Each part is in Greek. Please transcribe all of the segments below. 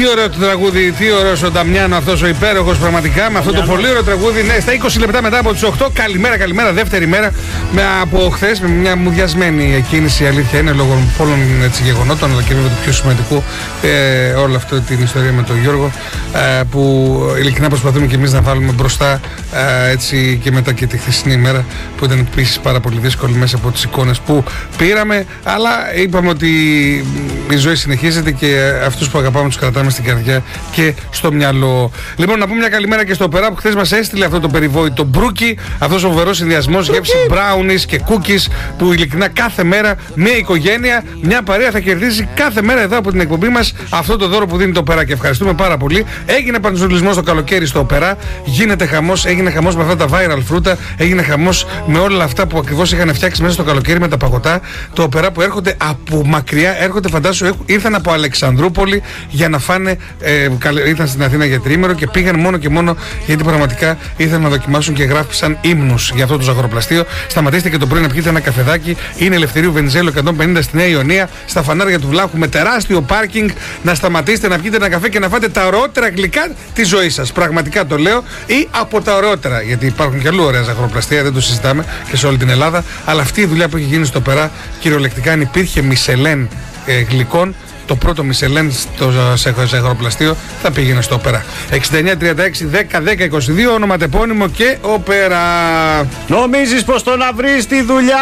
Τι ωραίο το τραγούδι, τι ωραίος ο Νταμιάνο αυτός ο υπέροχος πραγματικά. Με αυτό το πολύ ωραίο τραγούδι, ναι, στα 20 λεπτά μετά από τις 8. Καλημέρα, δεύτερη μέρα. Από χθες, με μια μουδιασμένη κίνηση, η αλήθεια είναι, λόγω πολλών έτσι, γεγονότων, αλλά και βέβαια του πιο σημαντικού, όλη αυτή την ιστορία με τον Γιώργο, που ειλικρινά προσπαθούμε και εμείς να βάλουμε μπροστά, έτσι και μετά και τη χθεσινή ημέρα, που ήταν επίσης πάρα πολύ δύσκολη μέσα από τις εικόνες που πήραμε. Αλλά είπαμε ότι η ζωή συνεχίζεται και αυτούς που αγαπάμε τους κρατάμε στην καρδιά και στο μυαλό. Λοιπόν, να πούμε μια καλημέρα και στο Οπερά που χθες μας έστειλε αυτό το περιβόητο μπρούκι, αυτός ο φοβερός συνδυασμός γεύση μπράουνις και κούκις, που ειλικρινά κάθε μέρα μια οικογένεια, μια παρέα θα κερδίσει κάθε μέρα εδώ από την εκπομπή μας αυτό το δώρο που δίνει το Οπερά. Και ευχαριστούμε πάρα πολύ. Έγινε πανζουλισμός το καλοκαίρι στο Οπερά, γίνεται χαμός, έγινε χαμός με αυτά τα viral φρούτα, έγινε χαμός με όλα αυτά που ακριβώς είχαν φτιάξει μέσα στο καλοκαίρι με τα παγωτά. Το Οπερά που έρχονται από μακριά, έρχονται φαντάσου, ήρθαν από Αλεξανδρούπολη για να φάνε, ήρθαν στην Αθήνα για τριήμερο και πήγαν μόνο και μόνο γιατί πραγματικά ήθελαν να δοκιμάσουν και γράφησαν ύμνους για αυτό το ζαχαροπλαστείο. Σταματήστε και το πρωί να πιείτε ένα καφεδάκι. Είναι Ελευθερίου Βενιζέλου 150 στη Νέα Ιωνία, στα φανάρια του Βλάχου με τεράστιο πάρκινγκ. Να σταματήσετε να πιείτε ένα καφέ και να φάτε τα ωραιότερα γλυκά της ζωής σας. Πραγματικά το λέω, ή από τα ωραιότερα, γιατί υπάρχουν και αλλού ωραία ζαχαροπλαστεία, δεν το συζητάμε και σε όλη την Ελλάδα. Αλλά αυτή η δουλειά που έχει γίνει στο Οπερά, κυριολεκτικά, αν υπήρχε Μισελέν γλυκών, το πρώτο Μισελέν στο ζαχαροπλαστείο θα πήγαινε στο Οπερά. 6936 10 10 22, ονοματεπώνυμο και Οπερά. Νομίζεις πως το να βρεις τη δουλειά...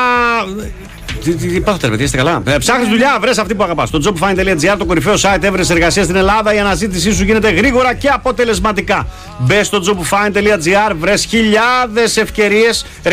Τι πάθετε, παιδιά, είστε καλά? Ψάχνεις δουλειά, βρες αυτή που αγαπάς. Το jobfind.gr, το κορυφαίο site έβρεσης εργασίας στην Ελλάδα. Η αναζήτησή σου γίνεται γρήγορα και αποτελεσματικά. Μπες στο jobfind.gr, βρες χιλιάδες ευκαιρίες